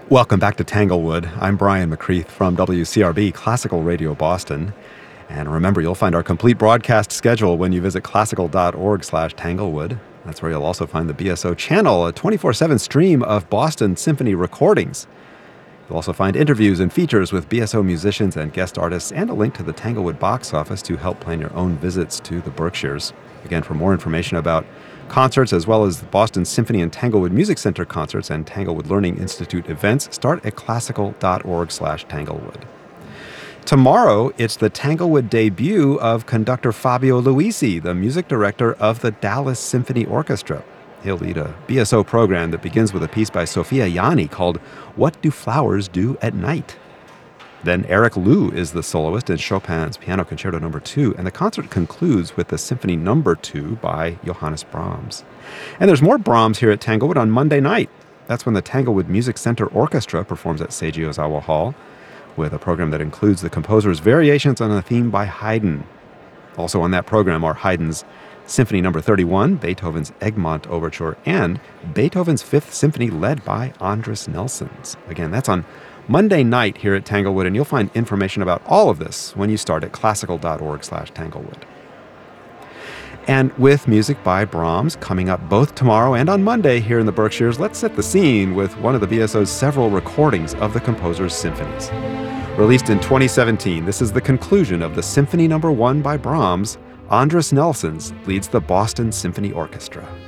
Welcome back to Tanglewood. I'm Brian McCreath from WCRB Classical Radio Boston. And remember, you'll find our complete broadcast schedule when you visit classical.org/Tanglewood. That's where you'll also find the BSO channel, a 24/7 stream of Boston Symphony recordings. You'll also find interviews and features with BSO musicians and guest artists, and a link to the Tanglewood box office to help plan your own visits to the Berkshires. Again, for more information about concerts, as well as the Boston Symphony and Tanglewood Music Center concerts and Tanglewood Learning Institute events, start at classical.org/Tanglewood. Tomorrow, it's the Tanglewood debut of conductor Fabio Luisi, the music director of the Dallas Symphony Orchestra. He'll lead a BSO program that begins with a piece by Sofia Jani called What Do Flowers Do at Night? Then Eric Liu is the soloist in Chopin's Piano Concerto No. 2, and the concert concludes with the Symphony No. 2 by Johannes Brahms. And there's more Brahms here at Tanglewood on Monday night. That's when the Tanglewood Music Center Orchestra performs at Seiji Ozawa Hall, with a program that includes the composer's variations on a theme by Haydn. Also on that program are Haydn's Symphony No. 31, Beethoven's Egmont Overture, and Beethoven's Fifth Symphony led by Andris Nelsons. Again, that's on Monday night here at Tanglewood, and you'll find information about all of this when you start at classical.org/Tanglewood. And with music by Brahms coming up both tomorrow and on Monday here in the Berkshires, let's set the scene with one of the BSO's several recordings of the composer's symphonies. Released in 2017, this is the conclusion of the Symphony No. 1 by Brahms. Andris Nelsons leads the Boston Symphony Orchestra.